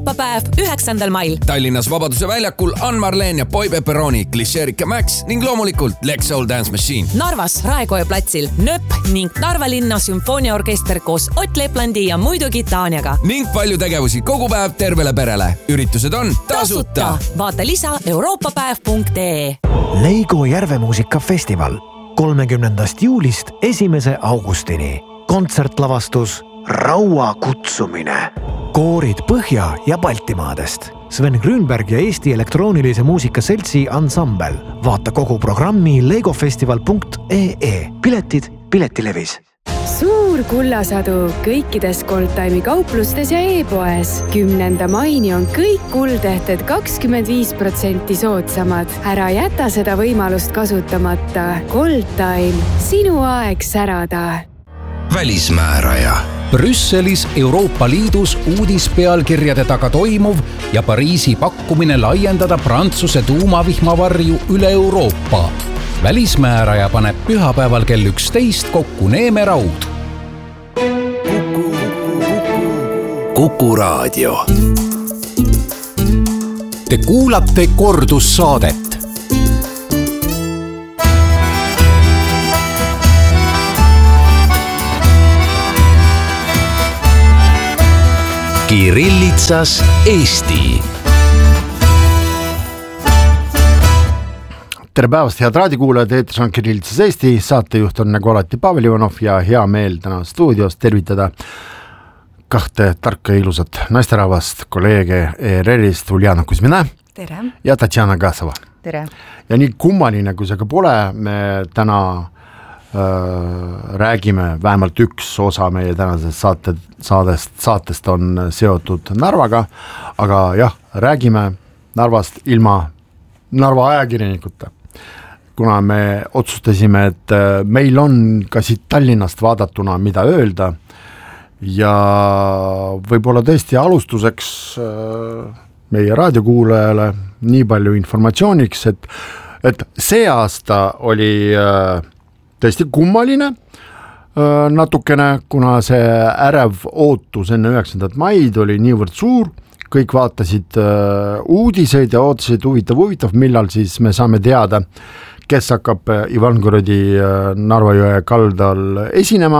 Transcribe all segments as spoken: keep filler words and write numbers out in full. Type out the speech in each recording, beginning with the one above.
Euroopa päev üheksandal mail. Tallinnas Vabaduse väljakul Ann-Marleen ja Boy Pepperoni, Klišeerika Max ning loomulikult Lex Soul Dance Machine. Narvas Raekoja platsil Nööp ning Narva linna sümfooniaorkester koos Ott Leplandi ja muidugi Taaniaga. Ning palju tegevusi kogu päev tervele perele. Üritused on tasuta. Vaata lisa euroopapäev punkt ee. Leigo Järvemuusikafestival kolmekümnendast juulist esimese augustini. Kontsertlavastus Raua kutsumine. Koorid Põhja- ja Baltimaadest. Sven Grünberg ja Eesti elektroonilise muusika seltsi ansambel. Vaata kogu programmi legofestival punkt ee. Piletid Piletilevis. Suur kullasadu kõikides Goldtime'i kauplustes ja e-poes. Kümnenda maini on kõik kuldehted kakskümmend viis protsenti soodsamad. Ära jäta seda võimalust kasutamata. Goldtime, sinu aeg särada. Välismääraja. Brüsselis Euroopa Liidus uudispealkirjade taga toimuv ja Pariisi pakkumine laiendada Prantsuse tuumavihmavarju üle Euroopa. Välismääraja paneb pühapäeval kell üksteist kokku Neeme Raud. Kuku Raadio. Te kuulate kordussaadet. Kirillitsas Eesti. Tere päevast, head raadikuulajad, eetris on Kirillitsas Eesti, saatejuht on nagu alati Pavel Ivanov ja hea meel täna stuudios tervitada kahte tarka ja ilusat naisterahvast, kolleege E R R-ist, Uljana Kuzmina Tere. Ja Tatjana Kasova. Tere. Ja nii kummaline, kui see ka pole, me täna äh, räägime, vähemalt üks osa meie tänasest saate, saadest, saatest on seotud Narvaga, aga jah, räägime Narvast ilma Narva ajakirjanikuta. Kuna me otsustasime, et meil on ka siit Tallinnast vaadatuna mida öelda ja võib-olla tõesti alustuseks meie raadiokuulajale nii palju informatsiooniks, et, et see aasta oli tõesti kummaline natukene, kuna see ärev ootus enne üheksandat maid oli niivõrd suur, kõik vaatasid uudiseid ja ootasid huvitav, huvitav, millal siis me saame teada, kes hakkab Ivangorodi Narva jõe kaldal esinema.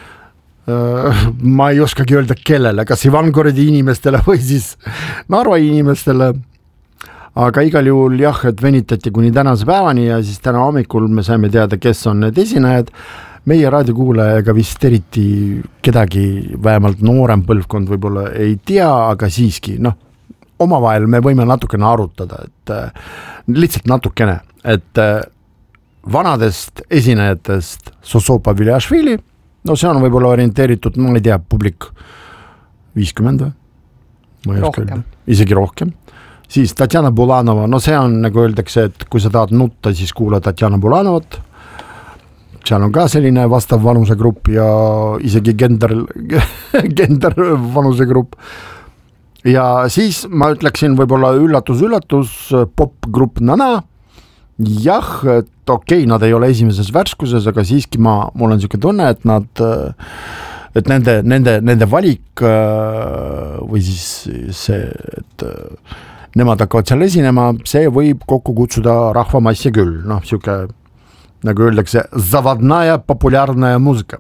Ma ei oskagi öelda kellele, kas Ivangorodi inimestele või siis Narva inimestele, aga igal juhul jah, et venitati kuni tänase päevani ja siis täna hommikul me saime teada, kes on need esinejad. Meie raadiokuulajaga vist eriti kedagi, vähemalt noorem põlvkond võib-olla ei tea, aga siiski, noh, omavahel me võime natukene arutada, et lihtsalt natukene, et vanadest esinejatest Sosopa Viljašvili, no see on võib-olla orienteeritud, ma ei tea, publik viiskümmend või? Ma ei rohkem. Oska, isegi rohkem. Siis Tatjana Bulanova, no see on nagu öeldakse, et kui sa tahad nutta, siis kuula Tatjana Bulanovat. Seal on ka selline vastav vanusegrupp ja isegi gender, gender vanusegrupp. Ja siis ma ütleksin võib-olla üllatus-üllatus popgrupp Nana. Jah, et okei, okay, nad ei ole esimeses värskuses, aga siiski ma, mul on siuke tunne, et nad, et nende, nende, nende valik või siis see, et nemad hakkavad seal esinema, see võib kokku kutsuda rahvamassi küll, noh, siuke nagu öeldakse, zavadnaja populaarnaja muusika.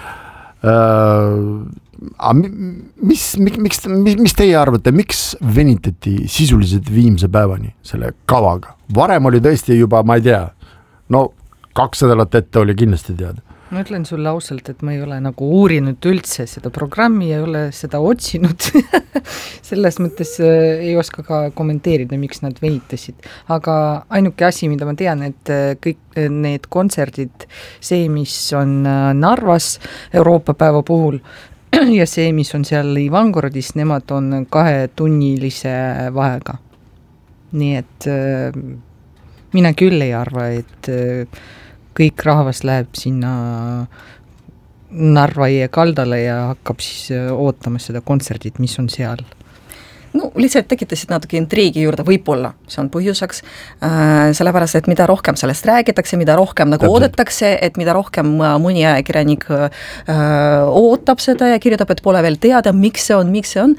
Uh, mis, miks, miks, mis teie arvate, miks venitati sisuliselt viimse päevani selle kavaga? Varem oli tõesti juba, ma ei tea, no kaks nädalat ette oli kindlasti teada. Ma ütlen sulle ausalt, et ma ei ole nagu uurinud üldse seda programmi, ei ole seda otsinud. Selles mõttes ei oska ka kommenteerida, miks nad venitasid. Aga ainuke asi, mida ma tean, et kõik need kontserdid, see, mis on Narvas Euroopa päeva puhul ja see, mis on seal Ivangorodis, nemad on kahe tunnilise vahega. Nii et mina küll ei arva, et kõik rahvas läheb sinna Narva jõe kaldale ja hakkab siis ootama seda kontserdit, mis on seal. No lihtsalt tekitasid natuke intriigi juurde, võib-olla see on põhjuseks, äh, sellepärast, et mida rohkem sellest räägitakse, mida rohkem nagu Täpselt. oodatakse, et mida rohkem mõni ajakirjanik äh, ootab seda ja kirjutab, et pole veel teada, miks see on, miks see on.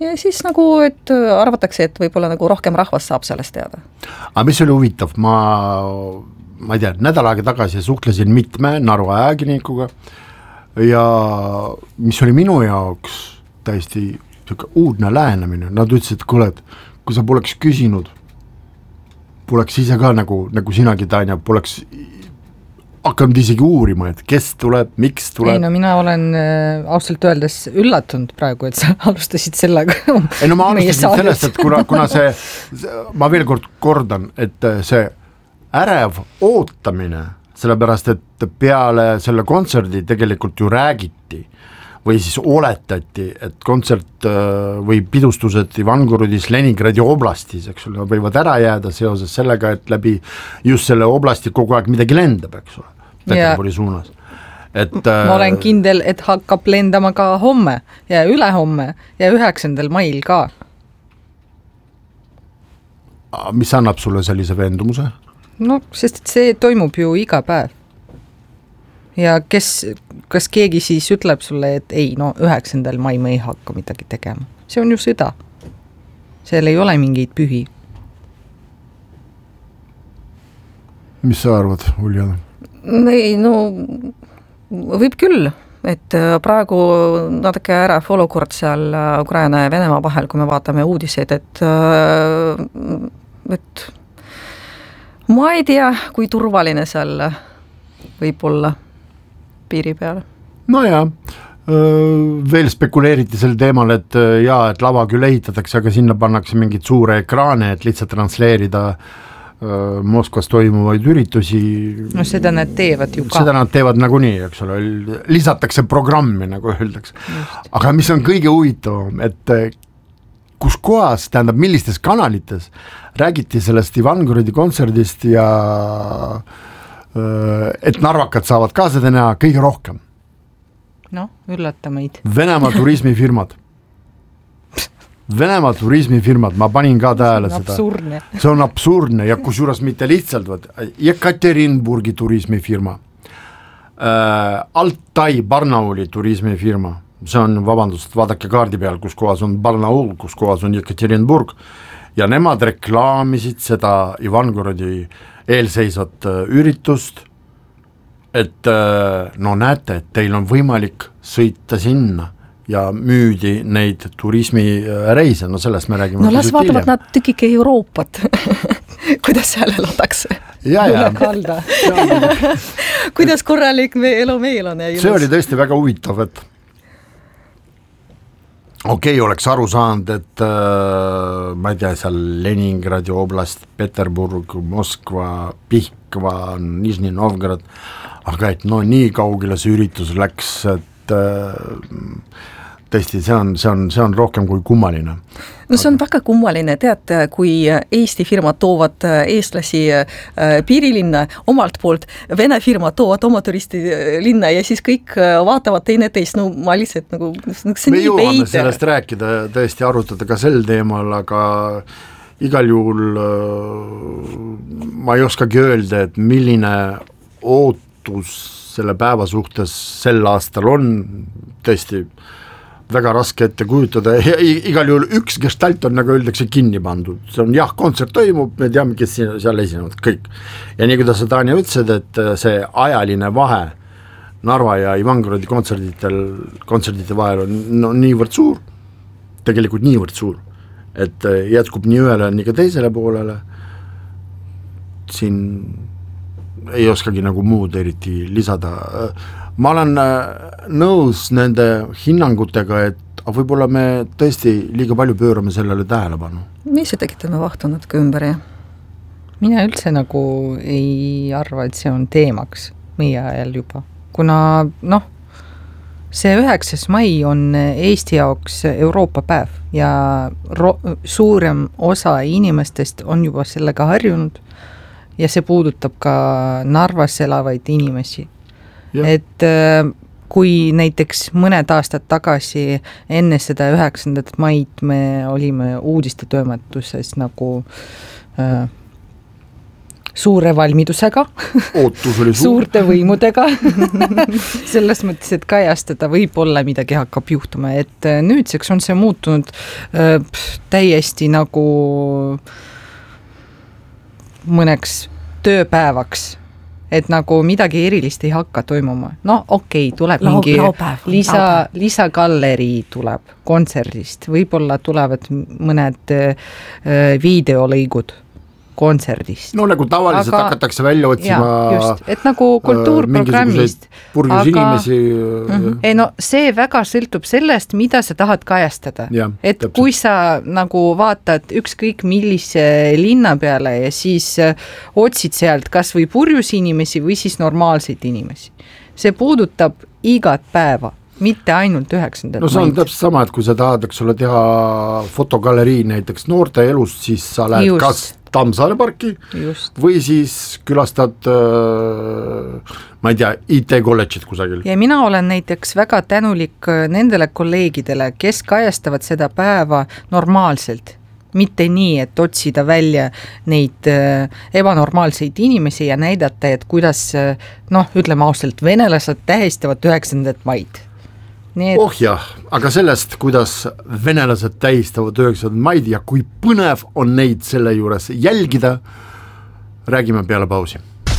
ja siis nagu, et arvatakse, et võib-olla nagu rohkem rahvast saab sellest teada. Aga mis oli huvitav, ma, ma ei tea, nädal aega tagasi suhtlesin mitme Narva ajakirjanikuga ja mis oli minu jaoks täiesti uudne lähenemine, nad ütlesid, et kuule, et kui sa poleks küsinud, poleks ise ka nagu, nagu sinagi, Tanja, poleks hakanud isegi uurima, et kes tuleb, miks tuleb. Ei no mina olen äh, ausalt öeldes üllatunud praegu, et sa alustasid sellega. Ei no ma alustasin sellest, et kuna, kuna see, ma veel kord kordan, et see ärev ootamine, sellepärast, et peale selle kontserdi tegelikult ju räägiti või siis oletati, et kontsert või pidustused Ivangorodis, Leningradi oblastis, eks ole, võivad ära jääda seoses sellega, et läbi just selle oblasti kogu aeg midagi lendab, eks ole, Peterburi suunas. Et, ma olen kindel, et hakkab lendama ka homme ja ülehomme ja üheksandal mail ka. Mis annab sulle sellise veendumuse? No, sest et see toimub ju iga päev. Ja kes, kas keegi siis ütleb sulle, et ei, no üheksandal mai me ei hakka midagi tegema. See on ju sõda. Seal ei ole mingeid pühi. Mis sa arvad, Uljana? Ei, no võib küll, et praegu natuke ära olukord seal Ukraina ja Venemaa vahel, kui me vaatame uudiseid, et, et ma ei tea, kui turvaline seal võib olla piiri peale. No jaa, veel spekuleeriti sel teemal, et jaa, et lava küll ehitatakse, aga sinna pannakse mingid suure ekraane, et lihtsalt transleerida Moskvas toimuvaid üritusi. No seda nad teevad ju ka. Seda nad teevad nagunii, eks ole, lisatakse programmi, nagu öeldakse. Aga mis on kõige huvitavam, et kus kohas, tähendab, millistes kanalites räägiti sellest Ivangorodi kontserdist ja et narvakad saavad ka seda näha kõige rohkem. No, üllata meid. Venemaa turismifirmad. Venemaa turismifirmad, ma panin ka tähele seda. Absurdne. See on absurdne ja kusjuures mitte lihtsalt, võt, Jekaterinburgi turismifirma, äh, Altai Barnauli turismifirma, see on, vabandust, vaadake kaardi peal, kus kohas on Barnaul, kus kohas on Jekaterinburg ja nemad reklaamisid seda Ivangorodi eelseisvat üritust, et no näete, et teil on võimalik sõita sinna ja müüdi neid turismireise, no sellest me räägime. No las vaatavad nad tükike Euroopat, kuidas seal elatakse. Ja, ja. kuidas korralik me elu meil on. See oli tõesti väga huvitav, et okei, okay, oleks aru saanud, et äh, ma ei tea, seal Leningradi oblast, Peterburg, Moskva, Pihkva, Nižni Novgorod, aga et no nii kaugele see üritus läks, et äh, tõesti, see on, see on, see on rohkem kui kummaline. No see on väga kummaline, tead, kui Eesti firmad toovad eestlasi piirilinna omalt poolt, Vene firmad toovad oma turistilinna ja siis kõik vaatavad teine teist, no ma lihtsalt nagu see me jõuame sellest rääkida, tõesti arutada ka sel teemal, aga igal juhul ma ei oskagi öelda, et milline ootus selle päeva suhtes sel aastal on, tõesti väga raske ette kujutada, igal juhul üks gestalt on, nagu öeldakse, kinni pandud, see on jah, kontsert toimub, me teame, kes seal esinevad, kõik. Ja nii kuidas sa, Tanja, ütlesid, et see ajaline vahe Narva ja Ivangorodi kontserditel, kontserdite vahel on no, niivõrd suur, tegelikult niivõrd suur, et jätkub nii ühele, nii ka teisele poolele, siin ei oskagi nagu muud eriti lisada. Ma olen nõus nende hinnangutega, et võib-olla me tõesti liiga palju pöörame sellele tähelepanu. Mis see tekitame vahtunud ka ümber? Ja? Mina üldse nagu ei arva, et see on teemaks meie ajal juba, kuna noh, see üheksas mai on Eesti jaoks Euroopa päev ja ro- suurem osa inimestest on juba sellega harjunud ja see puudutab ka Narvas elavaid inimesi. Ja. Et kui näiteks mõned aastad tagasi enne seda üheksandat maid me olime uudistetöömetuses nagu äh, suure valmidusega, ootus oli suur. Suurte võimudega, selles mõttes, et kajastada võib-olla midagi hakkab juhtuma, et nüüdseks on see muutunud äh, täiesti nagu mõneks tööpäevaks, et nagu midagi erilist ei hakka toimuma. No okei, okay, tuleb Lau, mingi laupäev, lisa, laupäev. lisagallerii tuleb kontserdist, võib-olla tulevad mõned äh, videolõigud kontserdist. No nagu tavaliselt aga, hakatakse välja otsima ja, just, et nagu kultuurprogrammist. Purjus aga, inimesi. Mm-hmm. Ei no see väga sõltub sellest, mida sa tahad kajastada. Ja, et täpselt. Kui sa nagu vaatad ükskõik millise linna peale ja siis otsid sealt kas või purjus inimesi või siis normaalseid inimesi. See puudutab igat päeva, mitte ainult üheksandat no see on täpselt sama, et kui sa tahad, eks ole, teha fotogalerii näiteks noorte elust, siis sa lähed just. Kas Tammsaare parki just. Või siis külastad äh, ma ei tea, I T-kolledžit kusagil. Ja mina olen näiteks väga tänulik nendele kolleegidele, kes kajastavad seda päeva normaalselt. Mitte nii, et otsida välja neid äh, ebanormaalseid inimesi ja näidata, et kuidas, äh, noh, ütleme ausalt, venelased tähistavad üheksandat maid. Nii et... Oh jah, aga sellest, kuidas venelased tähistavad üheksandat maid ja kui põnev on neid selle juures jälgida, räägime peale pausi.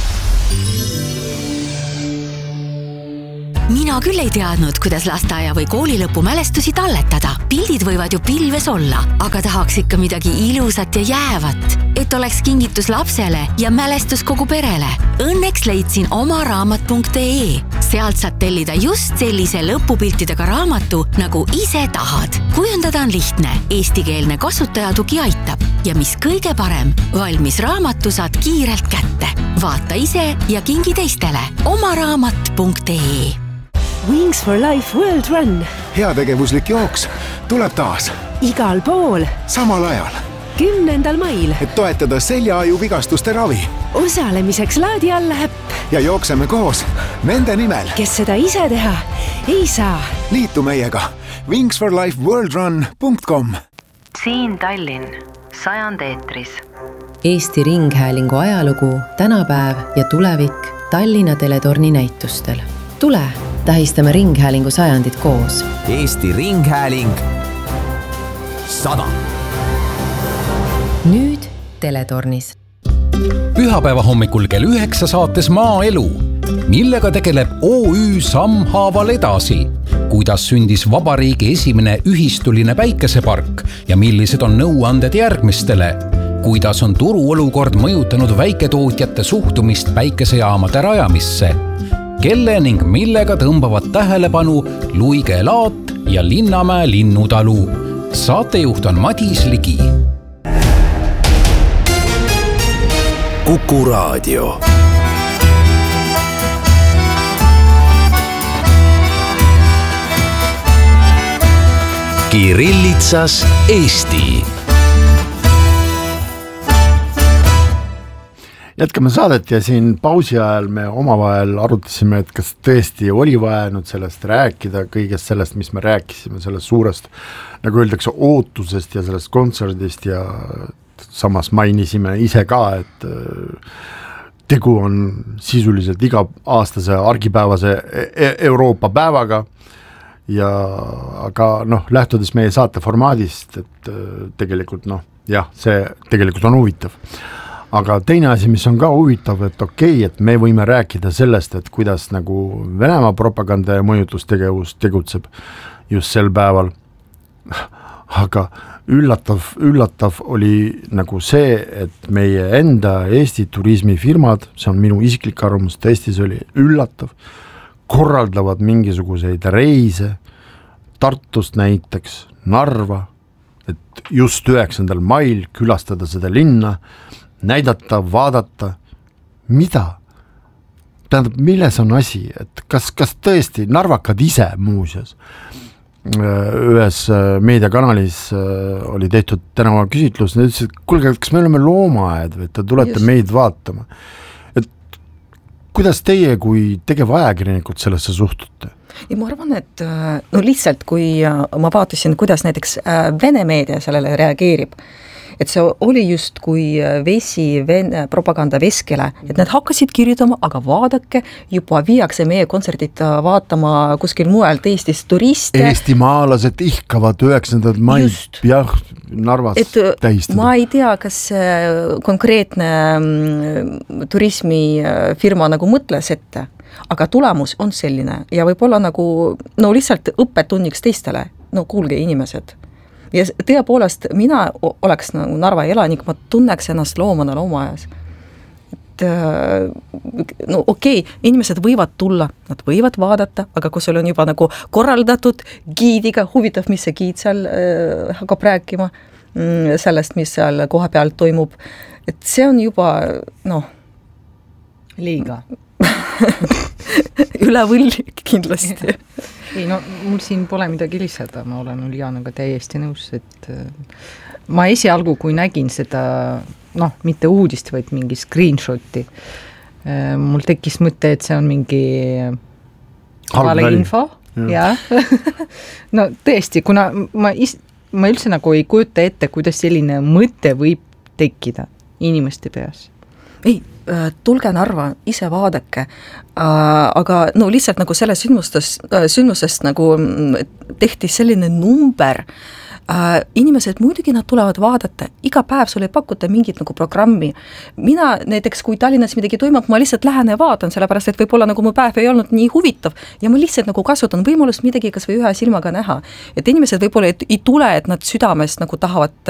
Mina küll ei teadnud, kuidas lasteaia või kooli lõpu mälestusi talletada. Pildid võivad ju pilves olla, aga tahaks ikka midagi ilusat ja jäävat, et oleks kingitus lapsele ja mälestus kogu perele. Õnneks leidsin oma raamat punkt ee. Sealt saad tellida just sellise lõpupiltidega raamatu, nagu ise tahad. Kujundada on lihtne, eestikeelne kasutajatugi aitab ja mis kõige parem, valmis raamatu saad kiirelt kätte. Vaata ise ja kingi teistele. Oma raamat punkt ee. Wings for Life World Run. Heategevuslik jooks tuleb taas. Igal pool. Samal ajal. Kümnendal mail. Et toetada seljaaju vigastuste ravi. Osalemiseks laadi alla äpp. Ja jookseme koos nende nimel. Kes seda ise teha ei saa. Liitu meiega. wings for life world run punkt com. Siin Tallinn, sajand eetris. Eesti Ringhäälingu ajalugu, tänapäev ja tulevik Tallinna teletorni näitustel. Tule, tähistame Ringhäälingu sajandit koos. Eesti Ringhääling sada. Nüüd teletornis. Pühapäeva hommikul kell üheksa saates Maaelu, millega tegeleb O Ü Sammhaaval edasi. Kuidas sündis vabariigi esimene ühistuline päikesepark ja millised on nõuanded järgmistele. Kuidas on turuolukord mõjutanud väiketootjate suhtumist päikesejaamade rajamisse. Kelle ning millega tõmbavad tähelepanu Luige Laat ja Linnamäe linnutalu. Saatejuht on Madis Ligi. Kuku Raadio. Kirillitsas Eesti. Jätkame saadet ja siin pausi ajal me omavahel arutasime, et kas tõesti oli vaja nüüd sellest rääkida, kõigest sellest, mis me rääkisime, sellest suurest, nagu öeldakse, ootusest ja sellest kontserdist ja samas mainisime ise ka, et tegu on sisuliselt iga aastase argipäevase Euroopa päevaga ja aga noh, lähtudes meie saate formaadist, et tegelikult noh, jah, see tegelikult on huvitav. Aga teine asi, mis on ka huvitav, et okei, okay, et me võime rääkida sellest, et kuidas nagu Venemaa propaganda ja mõjutustegevus tegutseb just sel päeval. Aga üllatav, üllatav oli nagu see, et meie enda Eesti turismifirmad, see on minu isiklik arvamus, Eestis oli üllatav, korraldavad mingisuguseid reise Tartust näiteks, Narva, et just üheksandal mail külastada seda linna, näidata, vaadata, mida? Tähendab, milles on asi? Et kas, kas tõesti narvakad ise muuseas ühes meediakanalis oli tehtud tänava küsitlus, nad ütlesid, et kuulge, kas me oleme loomaaed või te tulete Just. meid vaatama? Et kuidas teie kui tegevajakirjanikud sellesse suhtute? Ja ma arvan, et no lihtsalt kui ma vaatasin, kuidas näiteks Vene meedia sellele reageerib, et see oli just kui vesi Vene propaganda veskele, et nad hakkasid kirjutama, aga vaadake, juba viiakse meie kontserdit vaatama kuskil mujalt Eestis turiste. Eestimaalased ihkavad üheksandal mail jah, Narvas et tähistada. Ma ei tea, kas konkreetne turismifirma nagu mõtles ette, aga tulemus on selline ja võib-olla nagu, no lihtsalt õppetunniks teistele, no kuulge inimesed. Ja tõepoolest, mina oleks nagu Narva elanik, ma tunneks ennast loomana loomajas. Et, no okei, okay, inimesed võivad tulla, nad võivad vaadata, aga kui sul on juba nagu korraldatud giidiga, huvitav, mis see giid seal äh, hakkab rääkima mm, sellest, mis seal koha peal toimub, et see on juba, noh, liiga. üle võlli kindlasti. Ei, no mul siin pole midagi lisada, ma olen Uljanaga täiesti nõus, et ma esialgu, kui nägin seda, noh, mitte uudist, vaid mingi screenshoti, mul tekkis mõte, et see on mingi vale info, jah. No tõesti, kuna ma, is, ma üldse nagu ei kujuta ette, kuidas selline mõte võib tekkida inimeste peas. Ei, tulge Narva, ise vaadake, aga no lihtsalt nagu selle sündmustest, sündmusest nagu tehti selline number, inimesed muidugi nad tulevad vaadata, iga päev sulle ei pakuta mingit nagu programmi. Mina näiteks, kui Tallinnas midagi toimub, ma lihtsalt lähen ja vaatan, sellepärast, et võib-olla nagu mu päev ei olnud nii huvitav ja ma lihtsalt nagu kasutan võimalust midagi kas või ühe silmaga näha. Et inimesed võib-olla ei tule, et nad südamest nagu tahavad